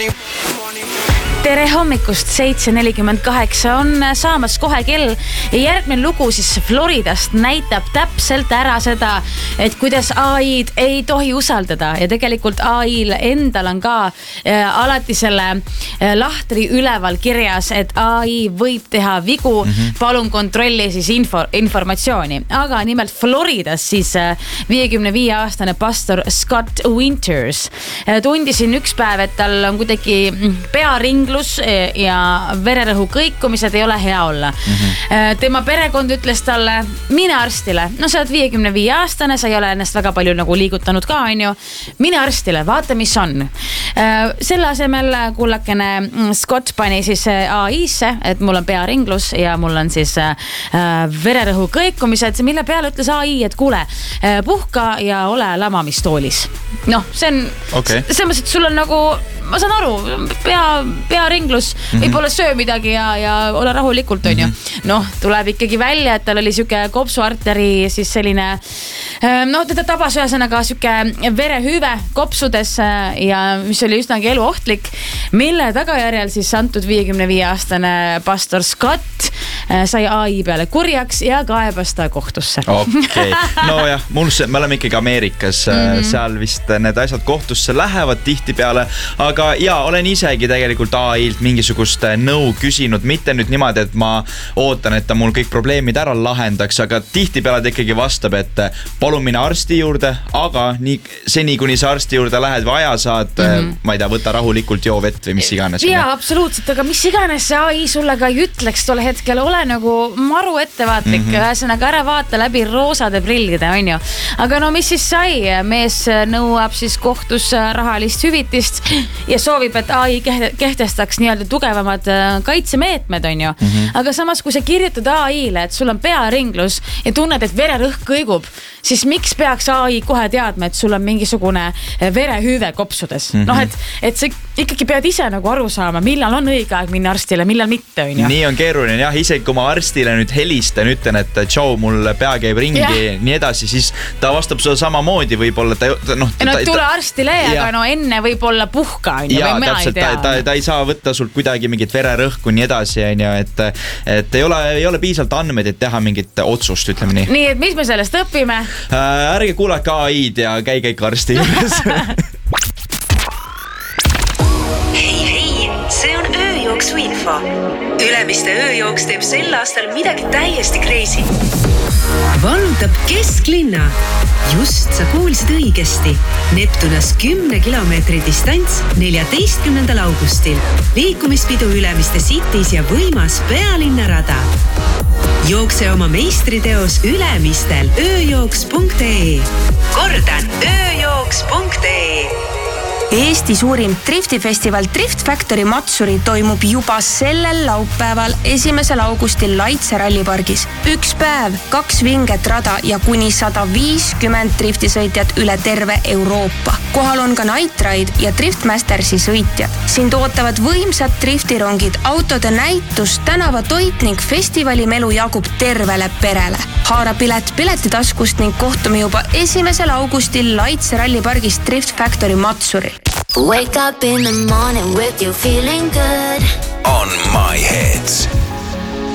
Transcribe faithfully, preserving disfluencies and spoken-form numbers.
Tere hommikust, seitse nelikümmend kaheksa on saamas kohe kell ja järgmine lugu siis Floridast näitab täpselt ära seda, et kuidas A I-d ei tohi usaldada ja tegelikult A I-l endal on ka äh, alati selle äh, lahtri üleval kirjas, et A I võib teha vigu, mm-hmm. palun kontrolli siis info, informatsiooni. Aga nimelt Floridas siis äh, viiekümne viie aastane pastor Scott Winters äh, tundisin üks päev, et tal on kuidagi pearing ja vererõhu kõikumised ei ole hea olla. Mm-hmm. Tema perekond ütles talle, mine arstile. No sa oled viiekümne viie aastane, sa ei ole ennast väga palju nagu liigutanud ka, on ju. Mine arstile, vaata, mis on. Selle asemel kullakene Scott pani siis A I-sse, et mul on pearinglus ja mul on siis vererõhu kõikumised, mille peale ütles A I, et kuule, puhka ja ole lamamistoolis. Noh, see on, okay. see mõttes, et sul on nagu, ma saan aru, pea, pearinglus, mm-hmm. võib-olla söö midagi ja, ja ole rahulikult, on ju. Mm-hmm. Noh, tuleb ikkagi välja, et tal oli süke kopsuarteri, siis selline, no teda tabas ühesõnaga süke verehüüve kopsudes ja mis oli üsnagi eluohtlik, mille tagajärjel siis antud viiekümne viie aastane pastor Scott sai A I peale kurjaks ja kaebas ta kohtusse. Okei, okay. No jah, mul see, me oleme ikkagi Ameerikas, mm-hmm. seal vist need asjad kohtusse lähevad tihti peale, aga ja, olen isegi tegelikult A I-lt mingisugust nõu küsinud, mitte nüüd niimoodi, et ma ootan, et ta mul kõik probleemid ära lahendaks, aga tihti peale ta ikkagi vastab, et palun mine arsti juurde, aga nii, seni kuni sa arsti juurde lähed või aja saad, mm-hmm. ma ei tea, võta rahulikult joo vett või mis iganes. Jaa, absoluutselt, aga mis iganes see A I sulle ka ei ütleks tol hetkel, ole nagu maru ettevaatlik, mm-hmm. ühesõnaga ära vaata läbi roosade prillide, on ju. Aga no mis siis sai? Mees nõuab siis kohtus rahalist hüvitist ja soovib, et A I kehtestaks nii-öelda tugevamad kaitsemeetmed, on ju. Mm-hmm. Aga samas, kui sa kirjutad A I-le, et sul on pearinglus ja tunned, et vererõhk kõigub, siis miks peaks A I kohe teadma, et sul on mingisugune verehüüve kopsudes? Mm-hmm. Noh, et, et sa ikkagi pead ise nagu aru saama, millal on õige aeg minna arstile, millal mitte, on ju. Nii on keeruline, jah, isegi kui ma arstile nüüd helistan, ütlen, et Joe, mul pea käib ringi, ja. Nii edasi, siis ta vastab seda samamoodi, võib-olla ta, noh, ta, no, ta, tule arstile, aga no enne võib-olla puhka, on ju, ja, või mina täpselt, ei tea. Ta, ta, ta ei saa võtta sult kuidagi mingit vererõhku nii edasi, on ju, et, et ei ole, ei ole piisavalt andmeid, et teha mingit otsust, ütleme nii. Nii, et mis me sellest õpime? Äh, ärge kuulake A I-d ja käige ikka arsti juures. Hei, hei, see on ööjooksu info. Ülemiste ööjooks teeb sel aastal midagi täiesti crazy. Vallutab kesklinna. Just sa kuulsid õigesti. Neptunas kümne kilomeetri distants neljateistkümnendal augustil. Liikumispidu Ülemiste Cities ja võimas pealinnarada. Jookse oma meistriteos Ülemistel ööjooks punkt ee. Kordan, ööjooks punkt ee. Eesti suurim driftifestival Drift Factory Matsuri toimub juba sellel laupäeval esimesel augustil Laitse rallipargis. Üks päev, kaks vinget rada ja kuni sada viiskümmend driftisõitjad üle terve Euroopa. Kohal on ka Night Ride ja Driftmastersi sõitjad. Sind ootavad võimsad driftirongid, autode näitus, tänavatoit ning festivali melu jagub tervele perele. Haara pilet piletitaskust ning kohtume juba esimesel augustil Laitse rallipargis Drift Factory Matsuri. Wake up in the morning with you feeling good on My Hits.